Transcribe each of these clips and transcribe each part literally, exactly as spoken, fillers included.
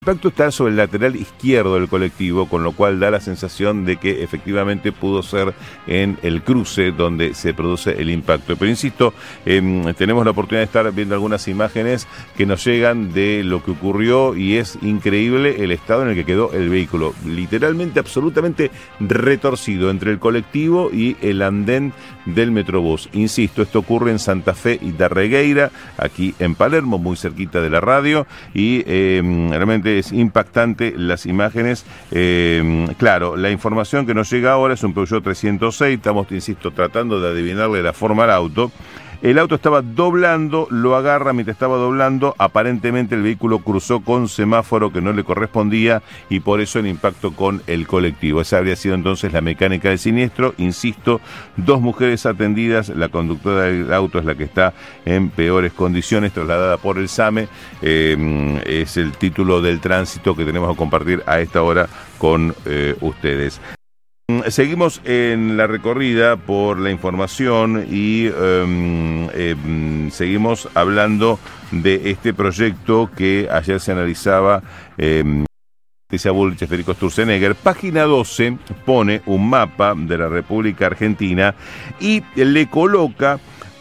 El impacto está sobre el lateral izquierdo del colectivo, con lo cual da la sensación de que efectivamente pudo ser en el cruce donde se produce el impacto. Pero insisto, eh, tenemos la oportunidad de estar viendo algunas imágenes que nos llegan de lo que ocurrió y es increíble el estado en el que quedó el vehículo. Literalmente, absolutamente retorcido entre el colectivo y el andén del Metrobús. Insisto, esto ocurre en Santa Fe y Darregueira, aquí en Palermo, muy cerquita de la radio, y eh, realmente es impactante las imágenes. Eh, claro, la información que nos llega ahora es un Peugeot trescientos seis, estamos, insisto, tratando de adivinarle la forma al auto. El auto estaba doblando, lo agarra mientras estaba doblando, aparentemente el vehículo cruzó con semáforo que no le correspondía y por eso el impacto con el colectivo. Esa habría sido entonces la mecánica del siniestro. Insisto, dos mujeres atendidas, la conductora del auto es la que está en peores condiciones, trasladada por el SAME. Eh, es el título del tránsito que tenemos que compartir a esta hora con eh, ustedes. Seguimos en la recorrida por la información y um, eh, seguimos hablando de este proyecto que ayer se analizaba. Eh, Patricia Bullrich, Federico Sturzenegger. Página doce pone un mapa de la República Argentina y le coloca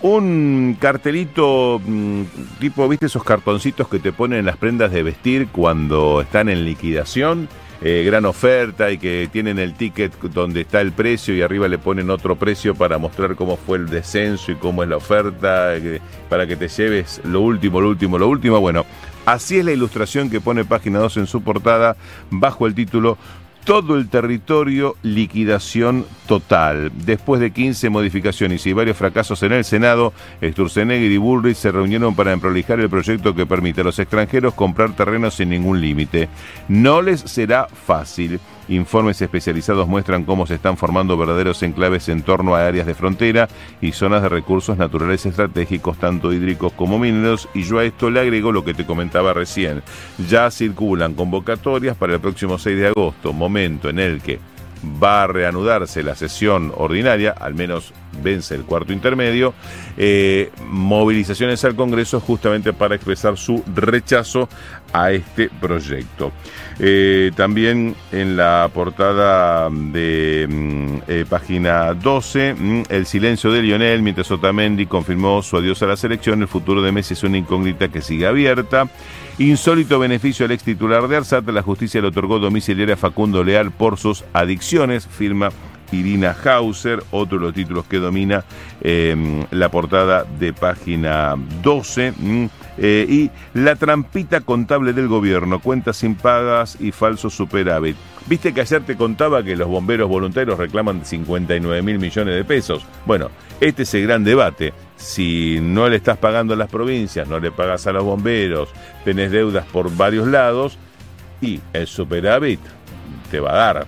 un cartelito tipo, ¿viste esos cartoncitos que te ponen en las prendas de vestir cuando están en liquidación? Eh, gran oferta y que tienen el ticket donde está el precio y arriba le ponen otro precio para mostrar cómo fue el descenso y cómo es la oferta, eh, para que te lleves lo último, lo último, lo último. Bueno, así es la ilustración que pone Página dos en su portada bajo el título Todo el territorio, liquidación total. Después de quince modificaciones y varios fracasos en el Senado, Sturzenegger y Bullrich se reunieron para emprolijar el proyecto que permite a los extranjeros comprar terrenos sin ningún límite. No les será fácil. Informes especializados muestran cómo se están formando verdaderos enclaves en torno a áreas de frontera y zonas de recursos naturales estratégicos, tanto hídricos como mineros, y yo a esto le agrego lo que te comentaba recién. Ya circulan convocatorias para el próximo seis de agosto, momento en el que va a reanudarse la sesión ordinaria, al menos vence el cuarto intermedio, eh, movilizaciones al Congreso justamente para expresar su rechazo a este proyecto. Eh, también en la portada de eh, Página doce, el silencio de Lionel mientras Otamendi confirmó su adiós a la selección. El futuro de Messi es una incógnita que sigue abierta. Insólito beneficio al ex titular de Arsat, la justicia le otorgó domiciliaria a Facundo Leal por sus adicciones, firma Irina Hauser, otro de los títulos que domina eh, la portada de Página doce. Eh, y la trampita contable del gobierno, cuentas impagas y falsos superávit. Viste que ayer te contaba que los bomberos voluntarios reclaman cincuenta y nueve mil millones de pesos. Bueno, este es el gran debate. Si no le estás pagando a las provincias, no le pagas a los bomberos, tenés deudas por varios lados y el superávit te va a dar.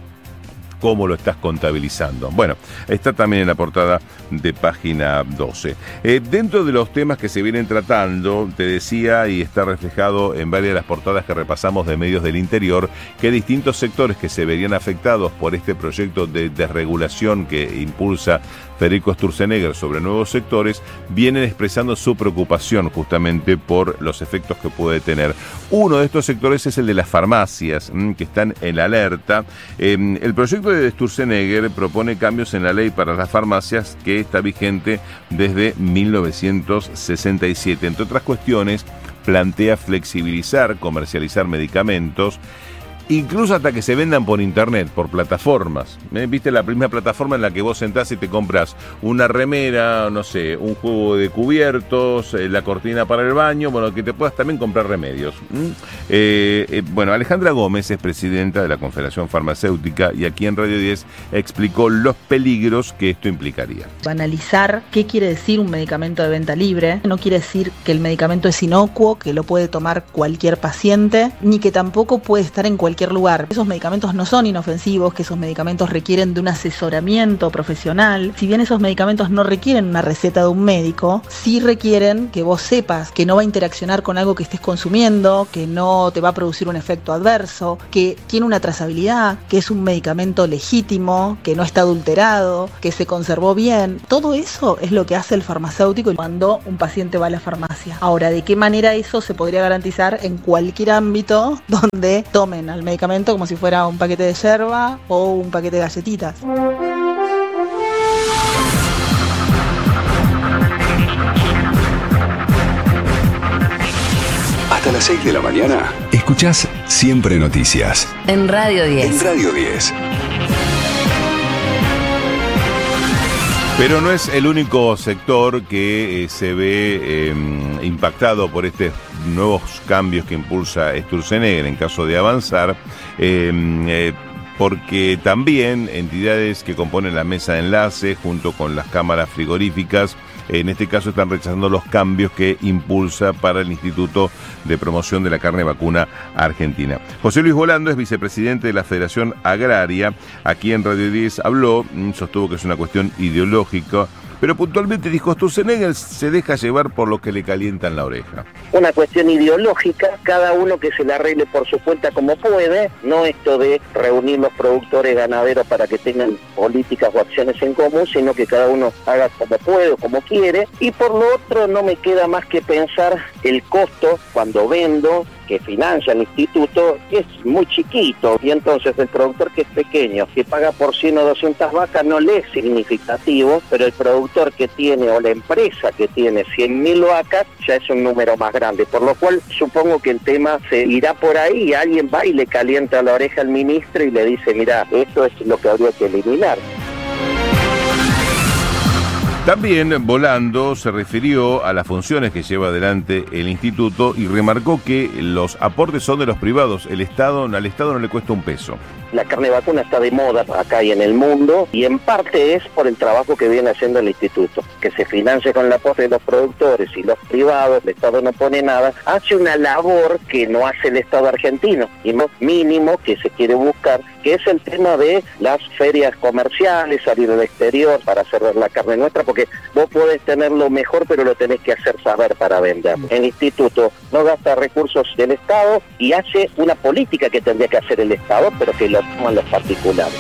¿Cómo lo estás contabilizando? Bueno, está también en la portada de Página doce. Eh, dentro de los temas que se vienen tratando, te decía, y está reflejado en varias de las portadas que repasamos de medios del interior, que distintos sectores que se verían afectados por este proyecto de desregulación que impulsa Federico Sturzenegger sobre nuevos sectores, vienen expresando su preocupación justamente por los efectos que puede tener. Uno de estos sectores es el de las farmacias, mmm, que están en la alerta. Eh, el proyecto de Sturzenegger propone cambios en la ley para las farmacias que está vigente desde mil novecientos sesenta y siete. Entre otras cuestiones, plantea flexibilizar, comercializar medicamentos, incluso hasta que se vendan por internet, por plataformas. ¿Eh? ¿Viste la primera plataforma en la que vos entrás y te compras una remera, no sé, un juego de cubiertos, eh, la cortina para el baño, bueno, que te puedas también comprar remedios? ¿Mm? Eh, eh, bueno, Alejandra Gómez es presidenta de la Confederación Farmacéutica y aquí en Radio diez explicó los peligros que esto implicaría. Analizar qué quiere decir un medicamento de venta libre. No quiere decir que el medicamento es inocuo, que lo puede tomar cualquier paciente, ni que tampoco puede estar en cualquier cualquier lugar. Esos medicamentos no son inofensivos, que esos medicamentos requieren de un asesoramiento profesional. Si bien esos medicamentos no requieren una receta de un médico, sí requieren que vos sepas que no va a interaccionar con algo que estés consumiendo, que no te va a producir un efecto adverso, que tiene una trazabilidad, que es un medicamento legítimo, que no está adulterado, que se conservó bien. Todo eso es lo que hace el farmacéutico cuando un paciente va a la farmacia. Ahora, ¿de qué manera eso se podría garantizar en cualquier ámbito donde tomen al medicamento como si fuera un paquete de yerba o un paquete de galletitas? Hasta las seis de la mañana, escuchás Siempre Noticias. En Radio diez. En Radio diez. Pero no es el único sector que eh, se ve eh, impactado por estos nuevos cambios que impulsa Sturzenegger en caso de avanzar, eh, eh, porque también entidades que componen la mesa de enlace junto con las cámaras frigoríficas, en este caso están rechazando los cambios que impulsa para el Instituto de Promoción de la Carne Vacuna Argentina. José Luis Volando es vicepresidente de la Federación Agraria. Aquí en Radio diez habló, sostuvo que es una cuestión ideológica, pero puntualmente dijo, Sturzenegger se deja llevar por lo que le calientan la oreja. Una cuestión ideológica, cada uno que se la arregle por su cuenta como puede, no esto de reunir los productores ganaderos para que tengan políticas o acciones en común, sino que cada uno haga como puede o como quiere. Y por lo otro no me queda más que pensar el costo cuando vendo, que financia el instituto, es muy chiquito, y entonces el productor que es pequeño, que paga por cien o doscientas vacas no le es significativo, pero el productor que tiene o la empresa que tiene cien mil vacas ya es un número más grande, por lo cual supongo que el tema se irá por ahí, y alguien va y le calienta la oreja al ministro y le dice, mira, esto es lo que habría que eliminar. También Volando se refirió a las funciones que lleva adelante el instituto y remarcó que los aportes son de los privados, el Estado, al Estado no le cuesta un peso. La carne vacuna está de moda acá y en el mundo, y en parte es por el trabajo que viene haciendo el instituto, que se financia con el aporte de los productores y los privados, el Estado no pone nada, hace una labor que no hace el Estado argentino, y más mínimo que se quiere buscar, que es el tema de las ferias comerciales, salir al exterior para hacer ver la carne nuestra, porque vos podés tenerlo mejor, pero lo tenés que hacer saber para vender. El instituto no gasta recursos del Estado y hace una política que tendría que hacer el Estado, pero que lo toman los particulares.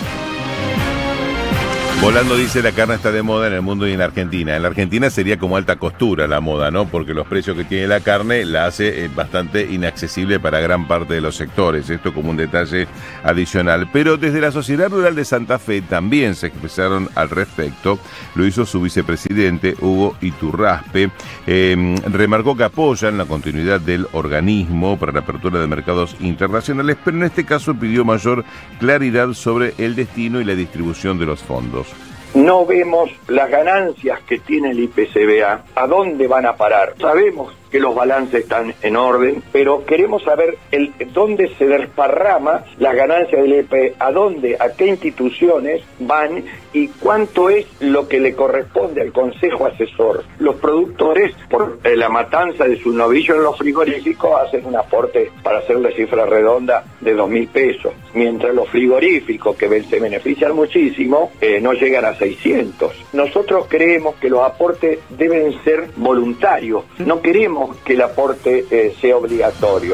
Volando dice la carne está de moda en el mundo y en la Argentina. En la Argentina sería como alta costura la moda, ¿no? Porque los precios que tiene la carne la hace eh, bastante inaccesible para gran parte de los sectores. Esto como un detalle adicional. Pero desde la Sociedad Rural de Santa Fe también se expresaron al respecto. Lo hizo su vicepresidente, Hugo Iturraspe. Eh, remarcó que apoyan la continuidad del organismo para la apertura de mercados internacionales, pero en este caso pidió mayor claridad sobre el destino y la distribución de los fondos. No vemos las ganancias que tiene el I P C B A, a dónde van a parar. Sabemos que los balances están en orden, pero queremos saber el dónde se desparrama las ganancias del I P, a dónde, a qué instituciones van y cuánto es lo que le corresponde al Consejo Asesor. Los productores, por la matanza de su novillo en los frigoríficos, hacen un aporte para hacer la cifra redonda de dos mil pesos, mientras los frigoríficos, que se benefician muchísimo, eh, no llegan a seiscientos. Nosotros creemos que los aportes deben ser voluntarios, no queremos que el aporte eh, sea obligatorio.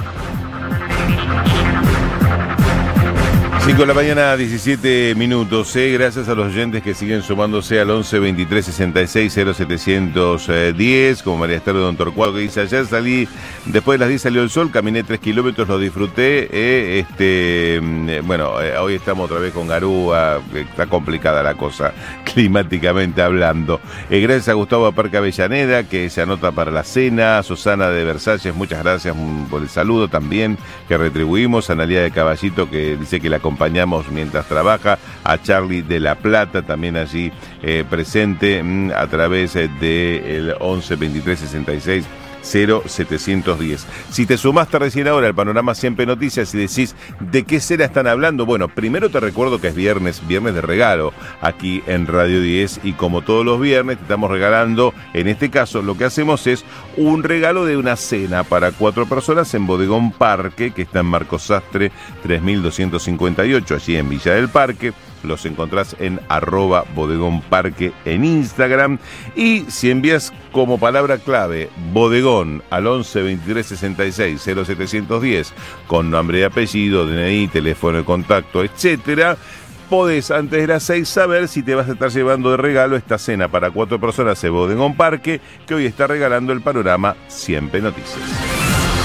cinco de la mañana, diecisiete minutos. Eh, gracias a los oyentes que siguen sumándose al once veintitrés sesenta y seis cero setecientos diez, como María Esther de Don Torcuato, que dice, ayer salí, después de las diez salió el sol, caminé tres kilómetros, lo disfruté. Eh, este, eh, bueno, eh, hoy estamos otra vez con Garúa, eh, está complicada la cosa, climáticamente hablando. Eh, gracias a Gustavo Aparca Avellaneda, que se anota para la cena. Susana de Versalles, muchas gracias por el saludo también, que retribuimos. Analía de Caballito, que dice que la acompañamos mientras trabaja, a Charlie de La Plata también allí eh, presente mmm, a través del once veintitrés sesenta y seis cero setecientos diez. Si te sumaste recién ahora al Panorama Siempre Noticias y decís ¿de qué cena están hablando? Bueno, primero te recuerdo que es viernes, viernes de regalo aquí en Radio diez, y como todos los viernes te estamos regalando, en este caso lo que hacemos es un regalo de una cena para cuatro personas en Bodegón Parque, que está en Marcos Sastre tres mil doscientos cincuenta y ocho, allí en Villa del Parque. Los encontrás en arroba Bodegón Parque en Instagram. Y si envías como palabra clave Bodegón al once veintitrés sesenta y seis cero setecientos diez con nombre y apellido, D N I, teléfono de contacto, etcétera, podés antes de las seis saber si te vas a estar llevando de regalo esta cena para cuatro personas en Bodegón Parque, que hoy está regalando el Panorama Siempre Noticias.